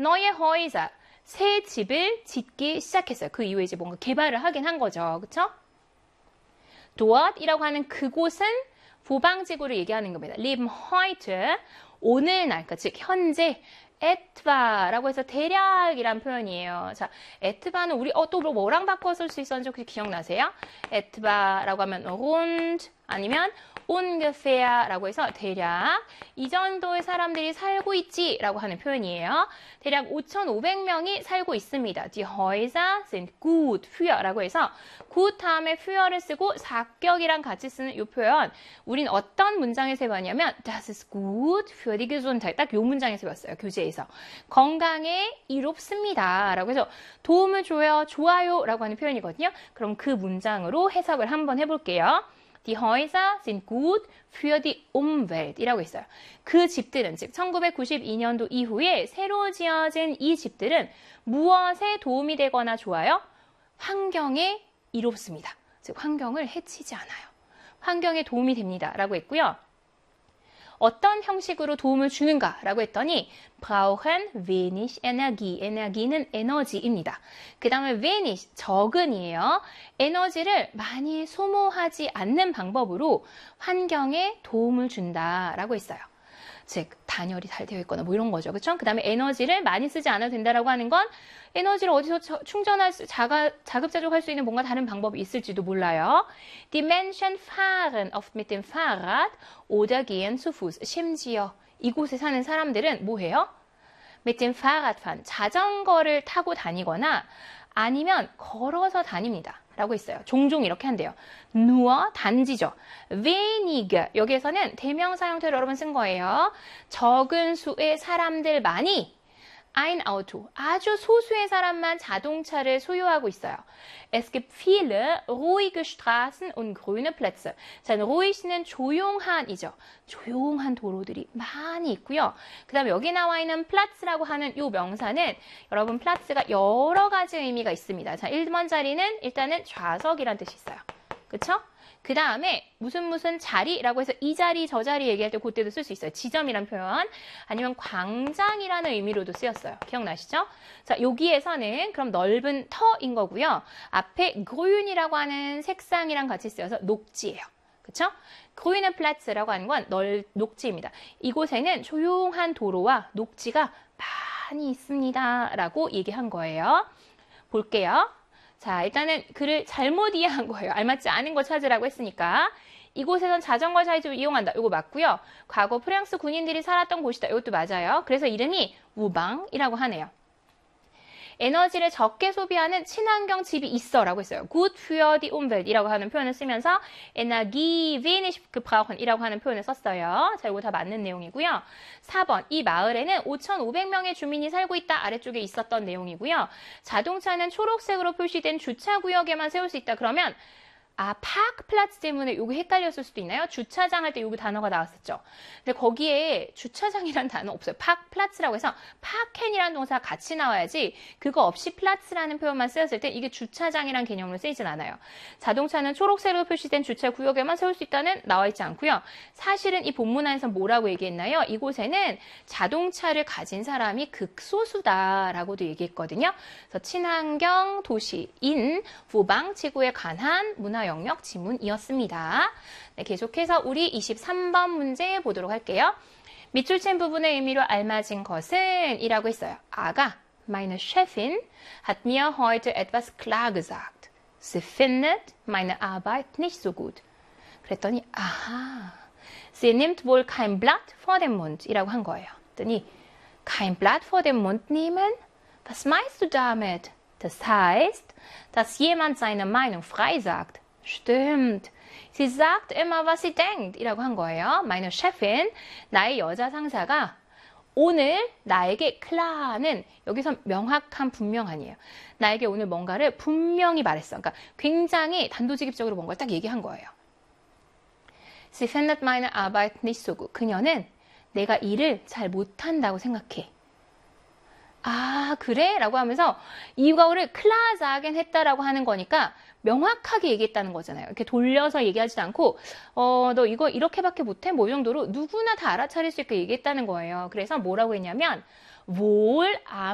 neue Häuser. 새 집을 짓기 시작했어요. 그 이후에 이제 뭔가 개발을 하긴 한 거죠. 그쵸? dort이라고 하는 그곳은 보방지구를 얘기하는 겁니다. leben heute. 오늘날, 그러니까 즉 현재 etwa라고 해서 대략이란 표현이에요. 자, etwa는 우리 또 뭐랑 바꿔 쓸 수 있었는지 혹시 기억나세요? etwa라고 하면 rund 아니면 ungefähr라고 해서 대략 이 정도의 사람들이 살고 있지라고 하는 표현이에요. 대략 5,500명이 살고 있습니다. Die Häuser sind gut für라고 해서 gut 다음에 für를 쓰고 사격이랑 같이 쓰는 이 표현 우린 어떤 문장에서 배웠냐면 Das ist gut für die Gesundheit 딱 이 문장에서 배웠어요. 교재에서. 건강에 이롭습니다. 라고 해서 도움을 줘요. 좋아요. 라고 하는 표현이거든요. 그럼 그 문장으로 해석을 한번 해볼게요. Die Häuser sind gut für die Umwelt 이라고 있어요. 그 집들은, 즉 1992년도 이후에 새로 지어진 이 집들은 무엇에 도움이 되거나 좋아요? 환경에 이롭습니다. 즉 환경을 해치지 않아요. 환경에 도움이 됩니다. 라고 했고요. 어떤 형식으로 도움을 주는가라고 했더니 brauchen wenig Energie. 에너지는 에너지입니다. 그 다음에 wenig, 적은이에요. 에너지를 많이 소모하지 않는 방법으로 환경에 도움을 준다라고 했어요. 즉 단열이 잘 되어 있거나 뭐 이런 거죠. 그렇죠? 그 다음에 에너지를 많이 쓰지 않아도 된다라고 하는 건 에너지를 어디서 충전할 수, 자급자족할 수 있는 뭔가 다른 방법이 있을지도 몰라요. Die Menschen fahren oft mit dem Fahrrad oder gehen zu Fuß. 심지어 이곳에 사는 사람들은 뭐 해요? mit dem Fahrrad fahren. 자전거를 타고 다니거나 아니면 걸어서 다닙니다. 라고 있어요. 종종 이렇게 한대요. nur 단지죠. wenige 여기에서는 대명사 형태로 여러 번 쓴 거예요. 적은 수의 사람들만이 ein Auto 아주 소수의 사람만 자동차를 소유하고 있어요. Es gibt viele ruhige Straßen und grüne Plätze. 자, ruhig는 조용한이죠. 조용한 도로들이 많이 있고요. 그 다음에 여기 나와 있는 플라츠라고 하는 이 명사는 여러분 플라츠가 여러 가지 의미가 있습니다. 자, 1번 자리는 일단은 좌석이란 뜻이 있어요. 그쵸? 그 다음에 무슨 자리라고 해서 이 자리 저 자리 얘기할 때 그때도 쓸 수 있어요. 지점이란 표현 아니면 광장이라는 의미로도 쓰였어요. 기억나시죠? 자, 여기에서는 그럼 넓은 터인 거고요. 앞에 grün이라고 하는 색상이랑 같이 쓰여서 녹지예요. 그쵸? grüne Platz라고 하는 건 녹지입니다. 이곳에는 조용한 도로와 녹지가 많이 있습니다. 라고 얘기한 거예요. 볼게요. 자, 일단은 글을 잘못 이해한 거예요. 알맞지 않은 거 찾으라고 했으니까. 이곳에선 자전거 사이즈를 이용한다. 이거 맞고요. 과거 프랑스 군인들이 살았던 곳이다. 이것도 맞아요. 그래서 이름이 우방이라고 하네요. 에너지를 적게 소비하는 친환경 집이 있어 라고 했어요. Gut für die Umwelt 이라고 하는 표현을 쓰면서 Energie wenig gebrauchen 이라고 하는 표현을 썼어요. 자, 이거 다 맞는 내용이고요. 4번, 이 마을에는 5,500명의 주민이 살고 있다. 아래쪽에 있었던 내용이고요. 자동차는 초록색으로 표시된 주차구역에만 세울 수 있다. 그러면 파크플라츠 때문에 요거 헷갈렸을 수도 있나요? 주차장 할 때 요거 단어가 나왔었죠. 근데 거기에 주차장이란 단어 없어요. 파크플라츠라고 해서 파켄이라는 동사가 같이 나와야지 그거 없이 플라츠라는 표현만 쓰였을 때 이게 주차장이란 개념으로 쓰이진 않아요. 자동차는 초록색으로 표시된 주차구역에만 세울 수 있다는 나와 있지 않고요. 사실은 이 본문안에서 뭐라고 얘기했나요? 이곳에는 자동차를 가진 사람이 극소수다라고도 얘기했거든요. 그래서 친환경 도시인 후방지구에 관한 문화 영역 지문이었습니다. 네, 계속해서 우리 23번 문제 보도록 할게요. 밑줄 친 부분의 의미로 알맞은 것은 이라고 했어요. 아가, meine Chefin hat mir heute etwas klar gesagt. Sie findet meine Arbeit nicht so gut. 그랬더니 아하, sie nimmt wohl kein Blatt vor den Mund 이라고 한 거예요. 그랬더니 kein Blatt vor den Mund nehmen? Was meinst du damit? Das heißt, dass jemand seine Meinung frei sagt. Stimmt. Sie sagt immer, was sie denkt. 이라고 한 거예요. Meine Chefin, 나의 여자 상사가 오늘 나에게 klar는 여기서 명확한 분명한이에요. 나에게 오늘 뭔가를 분명히 말했어. 그러니까 굉장히 단도직입적으로 뭔가를 딱 얘기한 거예요. Sie findet meine Arbeit nicht so gut. 그녀는 내가 일을 잘 못한다고 생각해. 아, 그래? 라고 하면서 이거를 클라자겐 했다라고 하는 거니까 명확하게 얘기했다는 거잖아요. 이렇게 돌려서 얘기하지도 않고 너 이거 이렇게밖에 못해? 뭐 이 정도로 누구나 다 알아차릴 수 있게 얘기했다는 거예요. 그래서 뭐라고 했냐면 wohl